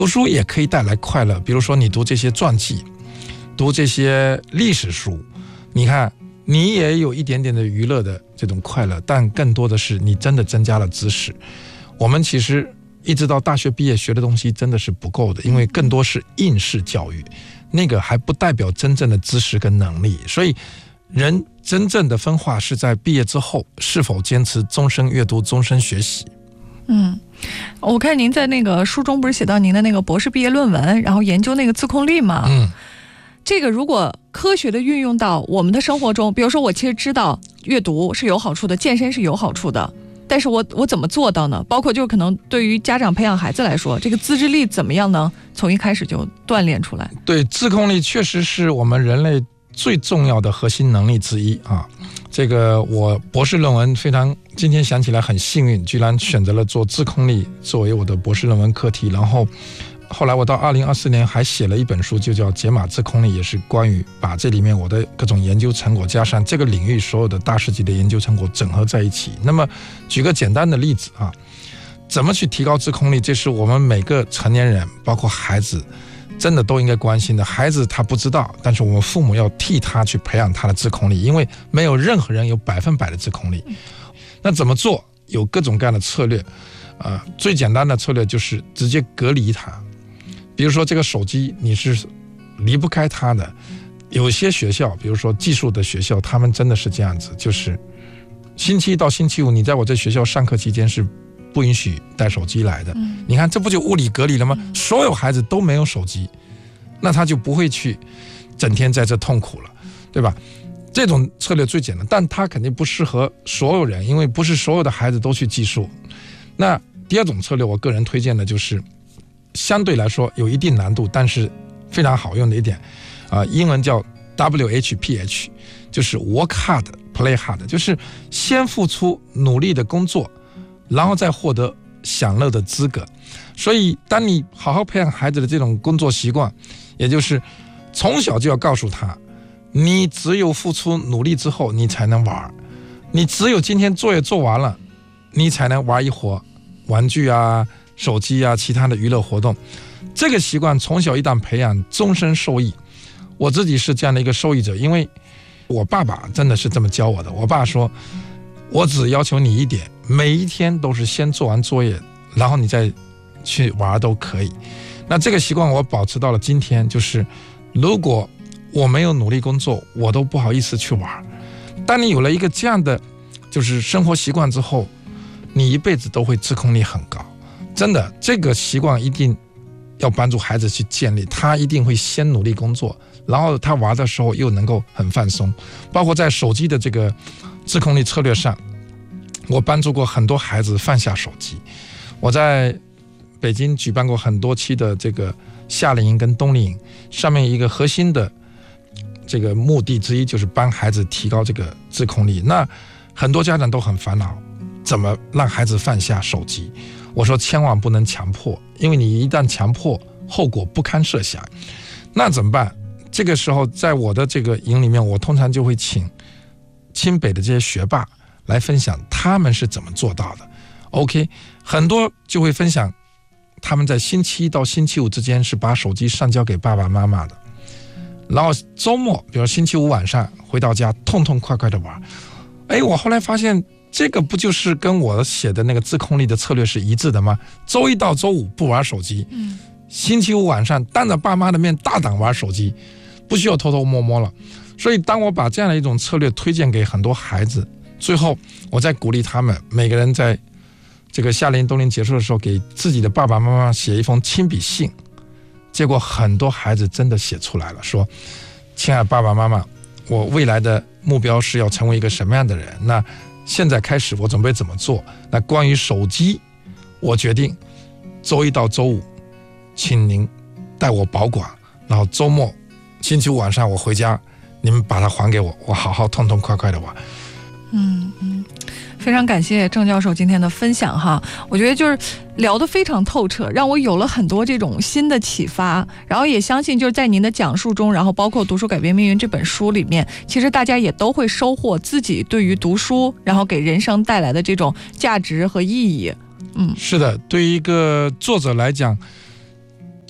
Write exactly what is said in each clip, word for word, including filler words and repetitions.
读书也可以带来快乐，比如说你读这些传记，读这些历史书，你看你也有一点点的娱乐的这种快乐，但更多的是你真的增加了知识。我们其实一直到大学毕业学的东西真的是不够的，因为更多是应试教育，那个还不代表真正的知识跟能力。所以人真正的分化是在毕业之后是否坚持终身阅读、终身学习。 嗯，我看您在那个书中不是写到您的那个博士毕业论文，然后研究那个自控力嘛？ 嗯， 这个如果科学的运用到我们的生活中，比如说我其实知道阅读是有好处的，健身是有好处的，但是我我怎么做到呢？包括就可能对于家长培养孩子来说，这个自制力怎么样呢？从一开始就锻炼出来。 对，自控力确实是我们人类最重要的核心能力之一啊。这个我博士论文非常，今天想起来很幸运，居然选择了做自控力作为我的博士论文课题。然后后来我到二零二四年还写了一本书，就叫《解码自控力》，也是关于把这里面我的各种研究成果加上这个领域所有的大师级的研究成果整合在一起。那么举个简单的例子啊，怎么去提高自控力，这是我们每个成年人包括孩子真的都应该关心的。孩子他不知道，但是我们父母要替他去培养他的自控力，因为没有任何人有百分百的自控力。那怎么做？有各种各样的策略，呃，最简单的策略就是直接隔离他。比如说这个手机你是离不开它的，有些学校比如说技术的学校，他们真的是这样子，就是星期一到星期五你在我这学校上课期间是不允许带手机来的。嗯，你看这不就物理隔离了吗？嗯，所有孩子都没有手机，那他就不会去整天在这痛苦了，对吧？这种策略最简单，但它肯定不适合所有人，因为不是所有的孩子都去计数。那第二种策略我个人推荐的就是相对来说有一定难度但是非常好用的一点，呃、英文叫 W H P H， 就是 work hard play hard， 就是先付出努力的工作，然后再获得享乐的资格。所以当你好好培养孩子的这种工作习惯，也就是从小就要告诉他，你只有付出努力之后你才能玩，你只有今天作业做完了你才能玩一会儿玩具啊、手机啊、其他的娱乐活动。这个习惯从小一旦培养，终身受益。我自己是这样的一个受益者，因为我爸爸真的是这么教我的。我爸说，我只要求你一点，每一天都是先做完作业，然后你再去玩都可以。那这个习惯我保持到了今天，就是如果我没有努力工作，我都不好意思去玩。当你有了一个这样的就是生活习惯之后，你一辈子都会自控力很高。真的，这个习惯一定要帮助孩子去建立，他一定会先努力工作，然后他玩的时候又能够很放松。包括在手机的这个自控力策略上，我帮助过很多孩子放下手机。我在北京举办过很多期的这个夏令营跟冬令营，上面一个核心的这个目的之一就是帮孩子提高这个自控力。那很多家长都很烦恼，怎么让孩子放下手机？我说千万不能强迫，因为你一旦强迫，后果不堪设想。那怎么办？这个时候在我的这个营里面，我通常就会请清北的这些学霸来分享他们是怎么做到的。 OK， 很多就会分享他们在星期一到星期五之间是把手机上交给爸爸妈妈的，然后周末比如星期五晚上回到家痛痛快快的玩。哎，我后来发现这个不就是跟我写的那个自控力的策略是一致的吗？周一到周五不玩手机，嗯，星期五晚上当着爸妈的面大胆玩手机，不需要偷偷摸摸了。所以当我把这样的一种策略推荐给很多孩子，最后我再鼓励他们每个人在这个夏令营冬令营结束的时候给自己的爸爸妈妈写一封亲笔信。结果很多孩子真的写出来了，说亲爱的爸爸妈妈，我未来的目标是要成为一个什么样的人，那现在开始我准备怎么做。那关于手机，我决定周一到周五请您带我保管，然后周末星期五晚上我回家，你们把它还给我，我好好痛痛快快的玩。 嗯嗯，非常感谢郑教授今天的分享哈，我觉得就是聊得非常透彻，让我有了很多这种新的启发，然后也相信就是在您的讲述中，然后包括《读书改变命运》这本书里面，其实大家也都会收获自己对于读书然后给人生带来的这种价值和意义。嗯， 是的，对于一个作者来讲，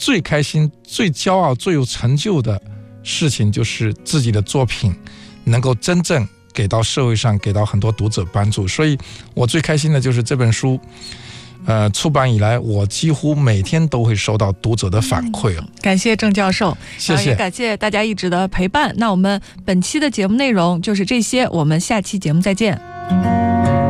最开心、最骄傲、最有成就的事情，就是自己的作品能够真正给到社会上，给到很多读者帮助。所以我最开心的就是这本书呃，出版以来，我几乎每天都会收到读者的反馈、嗯、 感谢郑教授， 谢谢， 也感谢大家一直的陪伴。那我们本期的节目内容就是这些，我们下期节目再见。